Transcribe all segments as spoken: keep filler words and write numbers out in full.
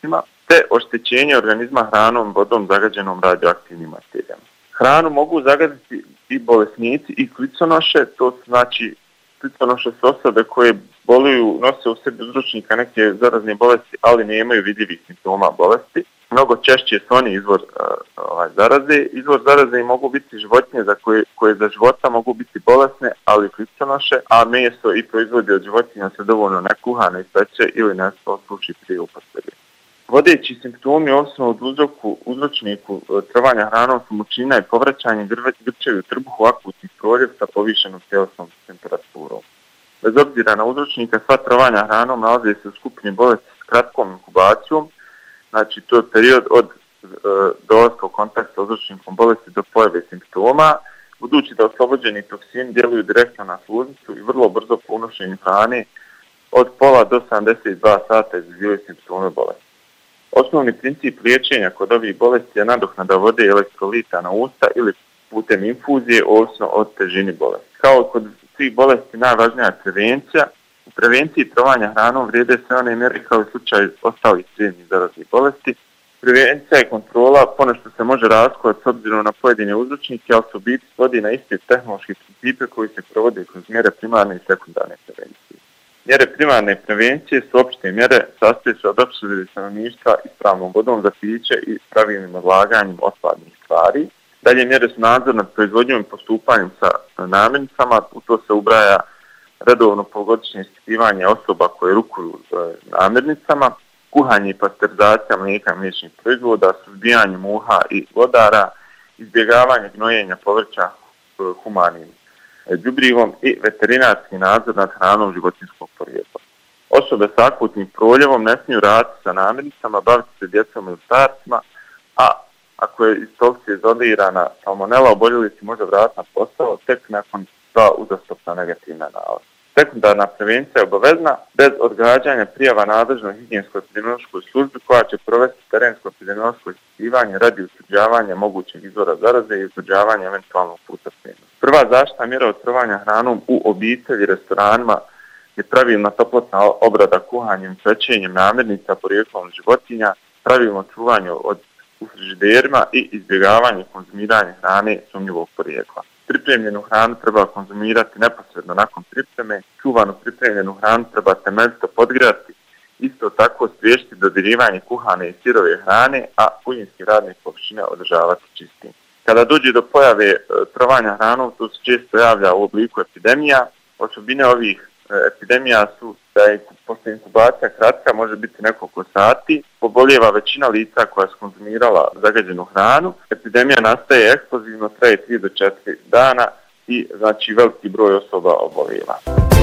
bolestima, te oštećenje organizma hranom, vodom zagađenom radioaktivnim materijama. Hranu mogu zagaditi i bolesnici i kliconoše, to su znači kliconoše su osobe koje boluju, nose u sebi uzročnika neke zarazne bolesti, ali nemaju vidljivih simptoma bolesti. Mnogo češće su oni izvor uh, ovaj, zaraze. Izvor zaraze mogu biti životinje za koje, koje za života mogu biti bolesne, ali kliconoše, a meso i proizvodi od životinja se dovoljno ne kuhane i peče ili ne sluči prije upotrebe. Vodeći simptomi ovisno od uzroku, uzročniku trovanja hranom su mučnina i povraćanje grčevi u trbuhu, akutni proljev sa povišenom tjelesnom temperaturom. Bez obzira na uzročnika, sva trovanja hranom nalaze se u skupini bolesti s kratkom inkubacijom, znači to je period od e, dolaska u kontakt sa uzročnikom bolesti do pojave simptoma, budući da oslobođeni toksini djeluju direktno na sluznicu i vrlo brzo po unošenju hrane od pola do sedamdeset dva sata izazivaju simptome bolesti. Osnovni princip liječenja kod ovih bolesti je nadoknada vode i elektrolita na usta ili putem infuzije, ovisno od težini bolesti. Kao kod svih bolesti najvažnija je prevencija. U prevenciji trovanja hranom vrijede sve one mjere kao i slučaj ostalih slijednih zaraznih bolesti. Prevencija i kontrola ponešto se može razlikovati s obzirom na pojedine uzročnike, ali se u biti svodi na iste tehnološke principe koji se provode kroz mjere primarne i sekundarne prevencije. Mjere primarne prevencije su opšte mjere, sastoje se od opskrbe stanovništva ispravnom vodom za piće i pravilnim odlaganjem otpadnih stvari. Dalje mjere su nadzor nad proizvodnjom i postupanjem sa namirnicama, u to se ubraja redovno polugodišnje ispitivanje osoba koje rukuju namirnicama, kuhanje i pasterizacija mlijeka i mliječnih proizvoda, suzbijanje muha i glodara, izbjegavanje gnojenja povrća humanim đubrivom i veterinarski nadzor nad hranom životinjskog porijekla. Osobe sa akutnim proljevom ne smiju raditi sa namirnicama, baviti se djecom ili starcima, a ako je iz toga izolirana salmonela, oboljeli si može vratiti na posao tek nakon dva uzastopna negativna nalaza. Sekundarna prevencija je obavezna bez odgađanja prijava nadležnoj higijensko-epidemiološkoj službi koja će provesti terensko-epidemiološko ispitivanje radi utvrđivanja mogućeg izvora zaraze i utvrđivanja eventualnog puta smjernosti. Prva zaštitna mjera od trovanja hranom u obitelji, restoranima je pravilna toplotna obrada kuhanjem, pečenjem namirnica porijeklom životinja, pravilno čuvanje od u frižiderima i izbjegavanje konzumiranja hrane sumnjivog porijekla. Pripremljenu hranu treba konzumirati neposredno nakon pripreme, čuvanu pripremljenu hranu treba temeljito podgrijati, isto tako spriječiti dodirivanje kuhane i sirove hrane, a kuhinjske radne površine održavati čistim. Kada dođe do pojave e, trovanja hranom, to se često javlja u obliku epidemija. Osobine ovih e, epidemija su da je posle inkubacija kratka, može biti nekoliko sati, pobolijeva većina lica koja je skonzumirala zagađenu hranu. Epidemija nastaje eksplozivno, traje tri do četiri dana i znači veliki broj osoba obolijeva.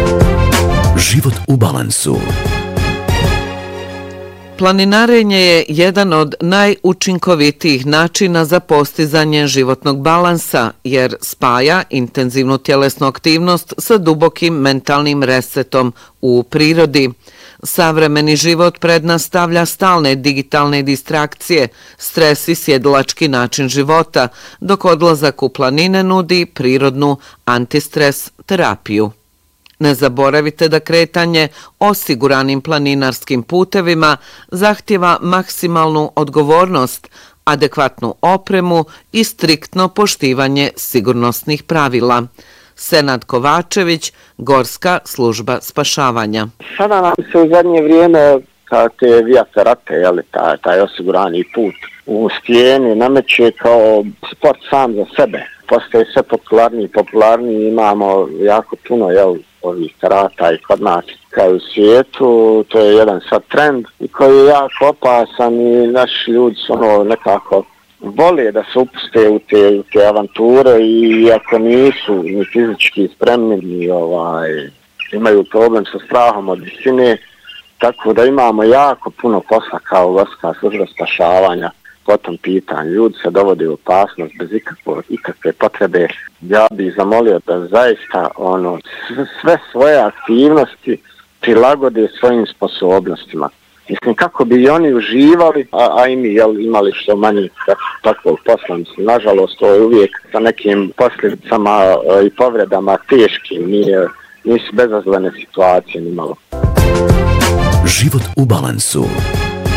Život u balansu. Planinarenje je jedan od najučinkovitijih načina za postizanje životnog balansa, jer spaja intenzivnu tjelesnu aktivnost sa dubokim mentalnim resetom u prirodi. Savremeni život pred nas stavlja stalne digitalne distrakcije, stres i sjedilački način života, dok odlazak u planine nudi prirodnu antistres terapiju. Ne zaboravite da kretanje osiguranim planinarskim putevima zahtjeva maksimalnu odgovornost, adekvatnu opremu i striktno poštivanje sigurnosnih pravila. Senad Kovačević, Gorska služba spašavanja. Sada nam se u zadnje vrijeme kao te via ferrate, jeli, taj, taj osigurani put u stijeni nameće kao sport sam za sebe. Postaje sve popularniji i popularniji, imamo jako puno, jel, ovih karata i kod nas kao u svijetu, to je jedan sad trend i koji je jako opasan i naši ljudi su ono nekako vole da se upuste u te, u te avanture i ako nisu ni fizički spremni, ni ovaj, imaju problem sa strahom od visine, tako da imamo jako puno posla kao Gorska služba spašavanja po tom pitanju. Ljudi se dovode u opasnost bez ikakve, ikakve potrebe. Ja bih zamolio da zaista ono, sve svoje aktivnosti prilagode svojim sposobnostima. Mislim, kako bi i oni uživali, a, a i mi jel, imali što manje takvog posla. Mislim, nažalost, to je uvijek sa nekim posljedicama i povredama teškim, nije, nisu bezazlene situacije nimalo. Život u balansu.